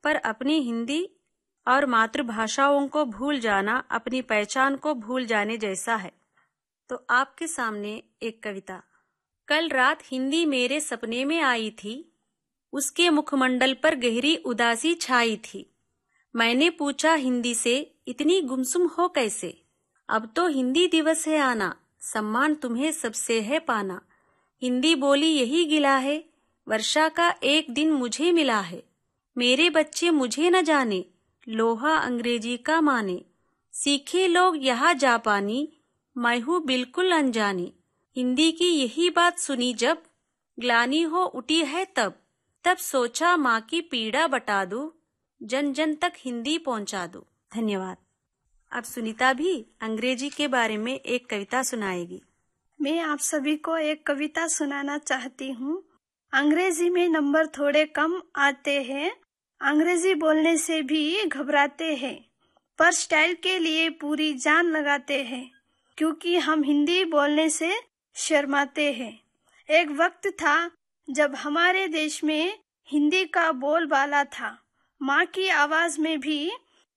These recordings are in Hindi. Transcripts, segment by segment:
पर अपनी हिंदी और मातृभाषाओं को भूल जाना अपनी पहचान को भूल जाने जैसा है। तो आपके सामने एक कविता। कल रात हिंदी मेरे सपने में आई थी, उसके मुखमंडल पर गहरी उदासी छाई थी। मैंने पूछा हिंदी से, इतनी गुमसुम हो कैसे? अब तो हिंदी दिवस है आना, सम्मान तुम्हें सबसे है पाना। हिंदी बोली यही गिला है, वर्षा का एक दिन मुझे मिला है। मेरे बच्चे मुझे न जाने, लोहा अंग्रेजी का माने। सीखे लोग यहाँ जापानी, मैं हूँ बिल्कुल अनजानी। हिंदी की यही बात सुनी जब, ग्लानि हो उठी है तब। तब सोचा माँ की पीड़ा बता दूं, जन जन तक हिंदी पहुँचा दूं। धन्यवाद। अब सुनीता भी अंग्रेजी के बारे में एक कविता सुनाएगी। मैं आप सभी को एक कविता सुनाना चाहती हूँ। अंग्रेजी में नंबर थोड़े कम आते हैं, अंग्रेजी बोलने से भी घबराते हैं, पर स्टाइल के लिए पूरी जान लगाते हैं, क्योंकि हम हिंदी बोलने से शर्माते हैं। एक वक्त था जब हमारे देश में हिंदी का बोलबाला था, माँ की आवाज में भी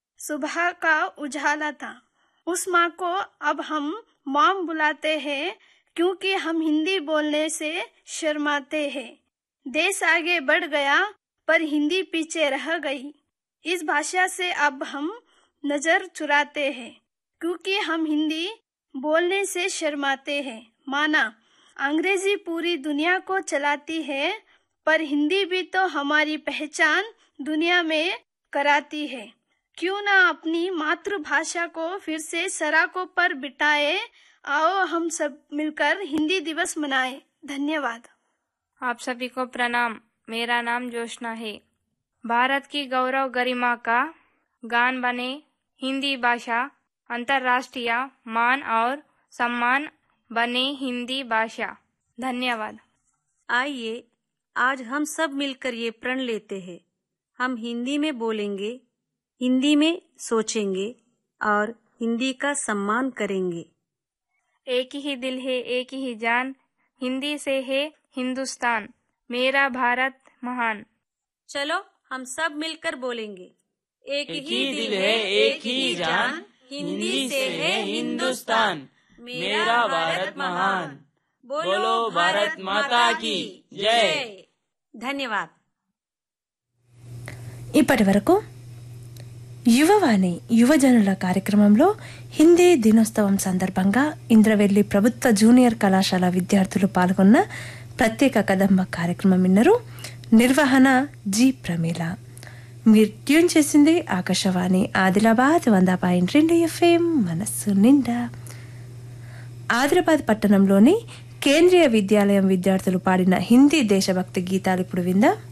सुबह का उजाला था। उस माँ को अब हम मॉम बुलाते हैं, क्योंकि हम हिंदी बोलने से शर्माते हैं। देश आगे बढ़ गया पर हिंदी पीछे रह गई। इस भाषा से अब हम नजर चुराते हैं, क्योंकि हम हिंदी बोलने से शर्माते हैं। माना अंग्रेजी पूरी दुनिया को चलाती है, पर हिंदी भी तो हमारी पहचान दुनिया में कराती है। क्यों ना अपनी मातृभाषा को फिर से सराकों पर बिठाए। आओ हम सब मिलकर हिंदी दिवस मनाएं। धन्यवाद। आप सभी को प्रणाम। मेरा नाम जोशना है। भारत की गौरव गरिमा का गान बने हिंदी भाषा, अंतर्राष्ट्रीय मान और सम्मान बने हिंदी भाषा। धन्यवाद। आइए आज हम सब मिलकर ये प्रण लेते हैं, हम हिंदी में बोलेंगे, हिंदी में सोचेंगे और हिंदी का सम्मान करेंगे। एक ही दिल है एक ही जान, हिंदी से है हिंदुस्तान, मेरा भारत महान। चलो हम सब मिलकर बोलेंगे, एक ही दिल है एक ही जान, हिंदी से है हिंदुस्तान, मेरा भारत महान। बोलो भारत माता की जय। ధన్యవాద్। ఇప్పటి వరకు యువవాణి యువజనుల కార్యక్రమంలో హిందీ దినోత్సవం సందర్భంగా ఇంద్రవెల్లి ప్రభుత్వ జూనియర్ కళాశాల విద్యార్థులు పాల్గొన్న ప్రత్యేక కదంబ కార్యక్రమం విన్నారు. నిర్వహణ జి ప్రమీల. మీరు ట్యూన్ చేసింది ఆకాశవాణి ఆదిలాబాద్ 100.2 FM మనస్సు నిండా. ఆదిలాబాద్ పట్టణంలోని కేంద్రీయ విద్యాలయం విద్యార్థులు పాడిన హిందీ దేశభక్తి గీతాలు ఇప్పుడు విందాం.